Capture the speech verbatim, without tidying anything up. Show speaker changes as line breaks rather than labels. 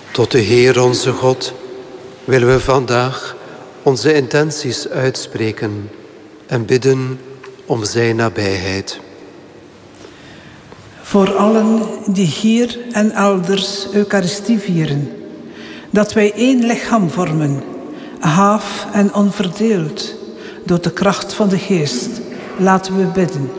Tot de Heer onze God willen we vandaag onze intenties uitspreken en bidden om zijn nabijheid.
Voor allen die hier en elders Eucharistie vieren, dat wij één lichaam vormen, haaf en onverdeeld, door de kracht van de Geest, laten we bidden.